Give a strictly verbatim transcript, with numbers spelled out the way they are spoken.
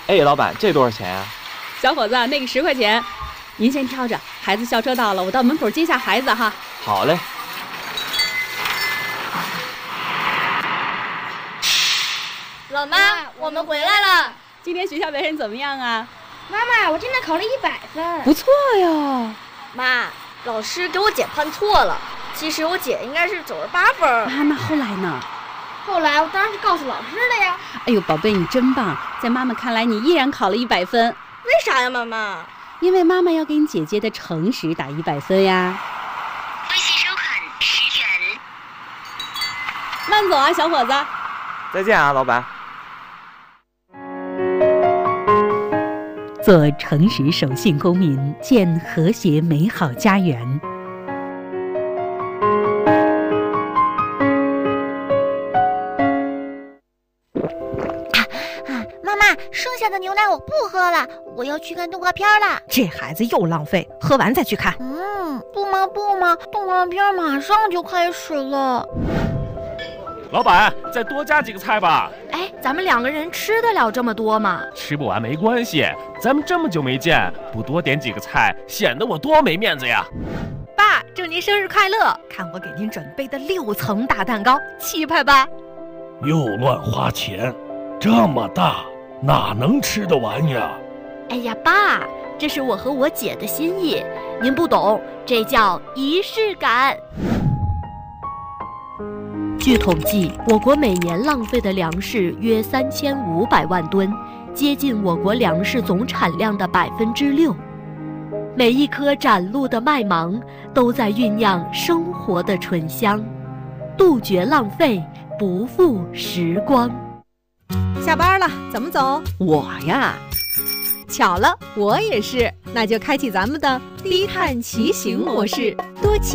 哎，老板，这多少钱啊？ 小伙子，那个十块钱，您先挑着。孩子校车到了，我到门口接下孩子哈。 好嘞。 老妈，我们回来了。 今天学校表现怎么样啊？ 妈妈，我今天考了一百分。 不错哟。 妈，老师给我姐判错了，其实我姐应该是九十八分。 啊，那后来呢？ 后来我当然是告诉老师了呀。 哎呦，宝贝，你真棒！在妈妈看来，你依然考了一百分。 为啥呀，妈妈？ 因为妈妈要给你姐姐的诚实打一百分呀。 微信收款十元。 慢走啊，小伙子。 再见啊，老板。 做诚实守信公民，建和谐美好家园。 剩下的牛奶我不喝了，我要去看动画片了。 这孩子又浪费，喝完再去看。 嗯，不嘛不嘛，动画片马上就开始了。 老板，再多加几个菜吧。 哎，咱们两个人吃得了这么多吗？ 吃不完没关系，咱们这么久没见，不多点几个菜，显得我多没面子呀。 爸，祝您生日快乐！看我给您准备的六层大蛋糕，气派吧？ 又乱花钱，这么大哪能吃得完呀？ 哎呀，爸，这是我和我姐的心意，您不懂，这叫仪式感。据统计，我国每年浪费的粮食约三千五百万吨，接近我国粮食总产量的百分之六。每一颗展露的麦芒，都在酝酿生活的醇香，杜绝浪费，不负时光。 下班了，怎么走？ 我呀， 巧了，我也是。那就开启咱们的低碳骑行模式，多骑。